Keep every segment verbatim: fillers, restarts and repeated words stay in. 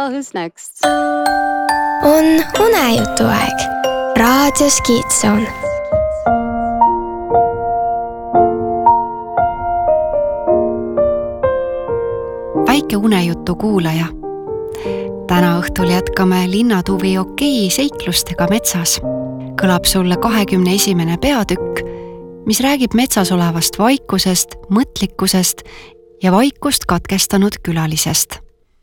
Oh, who's next? On unejutu aeg. Raadios Kiidson. Väike unejutu kuulaja. Täna õhtul jätkame linnatuvi okei seiklustega metsas. Kõlab sulle kahekümne esimene peatükk, mis räägib metsas olevast vaikusest, mõtlikkusest ja vaikust katkestanud külalisest.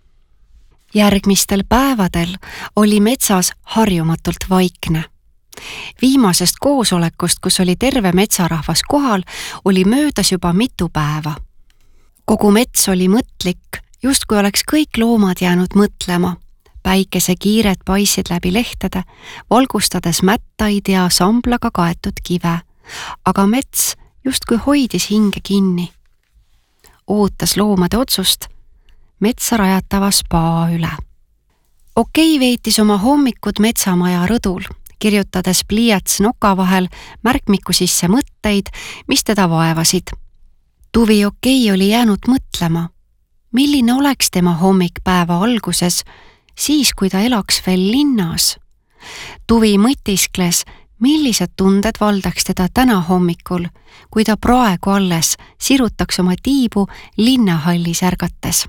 Järgmistel päevadel oli metsas harjumatult vaikne. Viimasest koosolekust, kus oli terve metsarahvas kohal, oli möödas juba mitu päeva. Kogu mets oli mõtlik, just kui oleks kõik loomad jäänud mõtlema. Päikese kiired paisid läbi lehtede, valgustades mättaid ja samblaga kaetud kive. Aga mets just kui hoidis hinge kinni. Ootas loomade otsust metsa rajatava spaa üle. Okei veetis oma hommikud metsamaja rõdul, kirjutades pliiats noka vahel märkmiku sisse mõtteid, mis teda vaevasid. Tuvi okei oli jäänud mõtlema, milline oleks tema hommik päeva alguses, siis kui ta elaks veel linnas. Tuvi mõtiskles, millised tunded valdaks teda täna hommikul, kui ta praegu alles sirutaks oma tiibu linnahallis ärgates.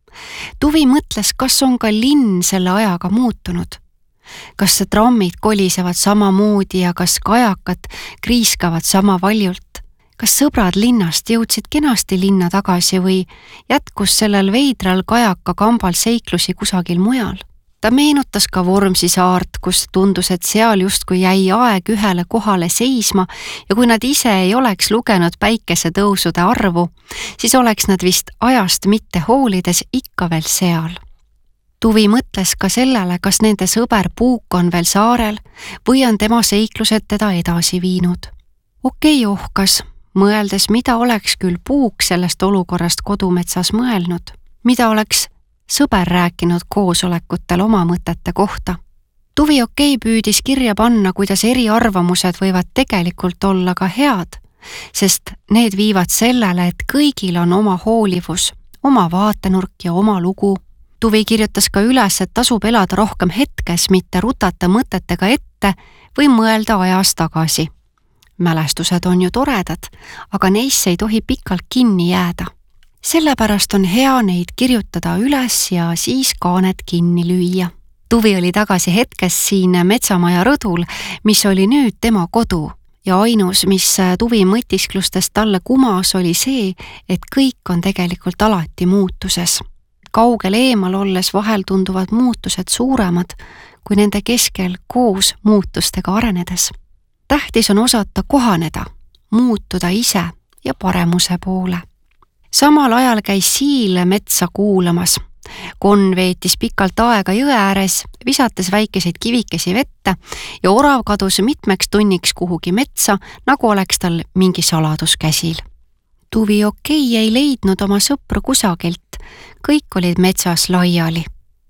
Tuvi mõtles, kas on ka linn selle ajaga muutunud. Kas trammid kolisevad samamoodi ja kas kajakad kriiskavad sama valjult. Kas sõbrad linnast jõudsid kenasti linna tagasi või jätkus sellel veidral kajaka kambal seiklusi kusagil mujal? Ta meenutas ka Vormsi saart, kus tundus, et seal justkui jäi aeg ühele kohale seisma ja kui nad ise ei oleks lugenud päikesetõusude arvu, siis oleks nad vist ajast mitte hoolides ikka veel seal. Tuvi mõtles ka sellele, kas nende sõber Puuk on veel saarel või on tema seiklused teda edasi viinud. Okei ohkas, mõeldes, mida oleks küll Puuk sellest olukorrast kodumetsas mõelnud, mida oleks sõber rääkinud koosolekutel oma mõtete kohta. Tuvi okei püüdis kirja panna, kuidas eri arvamused võivad tegelikult olla ka head, sest need viivad sellele, et kõigil on oma hoolivus, oma vaatenurk ja oma lugu. Tuvi kirjutas ka üles, et tasub elada rohkem hetkes, mitte rutata mõtetega ette või mõelda ajas tagasi. Mälestused on ju toredad, aga neisse ei tohi pikalt kinni jääda. Sellepärast on hea neid kirjutada üles ja siis kaanet kinni lüüa. Tuvi oli tagasi hetkes siin metsamaja rõdul, mis oli nüüd tema kodu ja ainus, mis Tuvi mõtisklustest talle kumas, oli see, et kõik on tegelikult alati muutuses. Kaugel eemal olles vahel tunduvad muutused suuremad, kui nende keskel koos muutustega arenedes. Tähtis on osata kohaneda, muutuda ise ja paremuse poole. Samal ajal käis Siil metsa kuulamas. Konn veetis pikalt aega jõe ääres, visates väikeseid kivikesi vette ja orav kadus mitmeks tunniks kuhugi metsa, nagu oleks tal mingi saladus käsil. Tuvi okei ei leidnud oma sõpru kusagilt, kõik olid metsas laiali.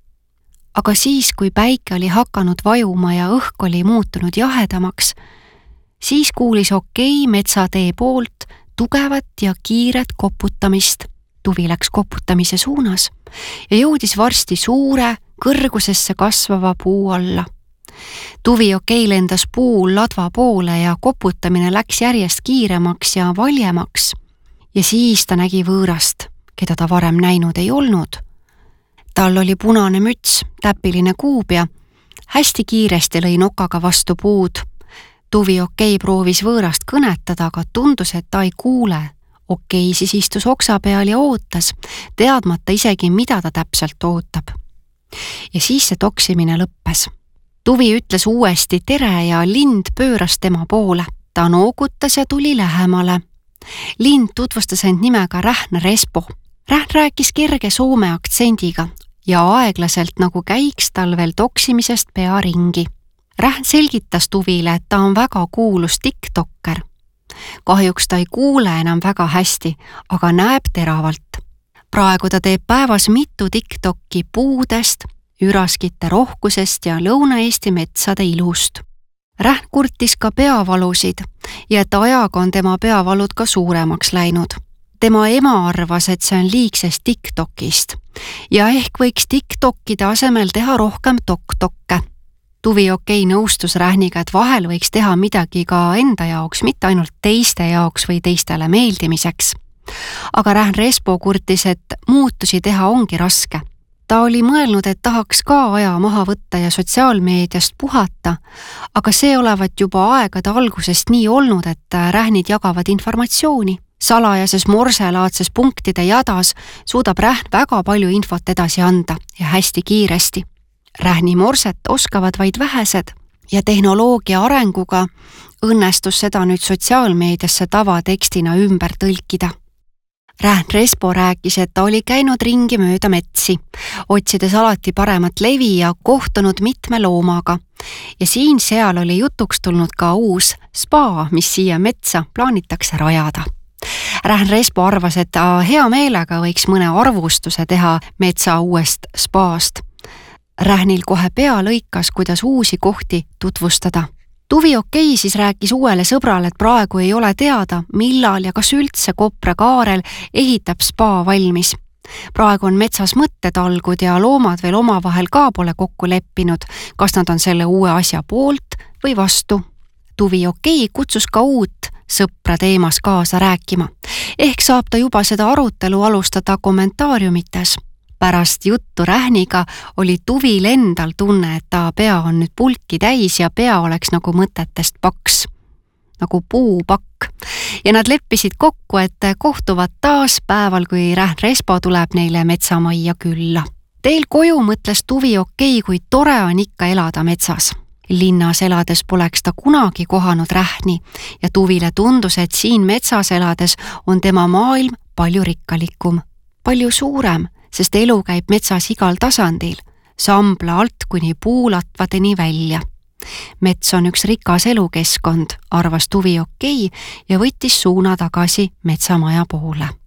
Aga siis, kui päike oli hakanud vajuma ja õhk oli muutunud jahedamaks, siis kuulis okei metsatee poolt tugevat ja kiiret koputamist. Tuvi läks koputamise suunas ja jõudis varsti suure, kõrgusesse kasvava puu alla. Tuvi okei lendas puul ladva poole ja koputamine läks järjest kiiremaks ja valjemaks. Ja siis ta nägi võõrast, keda ta varem näinud ei olnud. Tal oli punane müts, täpiline kuub ja hästi kiiresti lõi nokaga vastu puud. Tuvi okei proovis võõrast kõnetada, aga tundus, et ta ei kuule. Okei siis istus oksa peal ja ootas, teadmata isegi, mida ta täpselt ootab. Ja siis see toksimine lõppes. Tuvi ütles uuesti tere ja lind pööras tema poole. Ta noogutas ja tuli lähemale. Lind tutvustas end nimega Rähn Respo. Rähn rääkis kerge soome aktsendiga ja aeglaselt nagu käiks tal veel toksimisest pea ringi. Rähn selgitas Tuvile, et ta on väga kuulus tiktokker. Kahjuks ta ei kuule enam väga hästi, aga näeb teravalt. Praegu ta teeb päevas mitu tiktokki puudest, üraskite rohkusest ja Lõuna-Eesti metsade ilust. Rähn kurtis ka peavalusid ja et ajaga on tema peavalud ka suuremaks läinud. tema ema arvas, et see on liigsest TikTokist ja ehk võiks TikTokide asemel teha rohkem tok-tokke. Tuvi Okei nõustus Rähniga, et vahel võiks teha midagi ka enda jaoks, mitte ainult teiste jaoks või teistele meeldimiseks. Aga Rähn Respo kurtis, et muutusi teha ongi raske. Ta oli mõelnud, et tahaks ka aja maha võtta ja sotsiaalmeediast puhata, aga see olevat juba aegade algusest nii olnud, et Rähnid jagavad informatsiooni. Salajases morselaadses punktide jadas suudab Rähn väga palju infot edasi anda ja hästi kiiresti. Rähni morset oskavad vaid vähesed ja tehnoloogia arenguga õnnestus seda nüüd sotsiaalmeediasse tavatekstina ümber tõlkida. Rähn Respo rääkis, et ta oli käinud ringi mööda metsi, otsides alati paremat levi ja kohtunud mitme loomaga. Ja siin-seal oli jutuks tulnud ka uus spa, mis siia metsa plaanitakse rajada. Rähn Respo arvas, et ta hea meelega võiks mõne arvustuse teha metsa uuest spaast. Rähnil kohe pea lõikas, kuidas uusi kohti tutvustada. Tuvi Okei siis rääkis uuele sõbrale, et praegu ei ole teada, millal ja kas üldse Kopra Kaarel ehitab spa valmis. Praegu on metsas mõttetalgud ja loomad veel omavahel ka pole kokku leppinud, kas nad on selle uue asja poolt või vastu. Tuvi Okei kutsus ka uut sõpra teemas kaasa rääkima. Ehk saab ta juba seda arutelu alustada kommentaariumites. Pärast juttu Rähniga oli Tuvil endal tunne, et ta pea on nüüd pulki täis ja pea oleks nagu mõtetest paks, nagu puupakk. Ja nad leppisid kokku, et kohtuvad taas päeval, kui Rähn Respo tuleb neile metsamajja külla. Teel koju mõtles Tuvi Okei, kui tore on ikka elada metsas. Linnas elades poleks ta kunagi kohanud Rähni ja Tuvile tundus, et siin metsas elades on tema maailm palju rikkalikum, palju suurem, sest elu käib metsas igal tasandil, sambla alt kuni puulatvadeni välja. Mets on üks rikas elukeskkond, arvas Tuvi Okei ja võttis suuna tagasi metsamaja poole.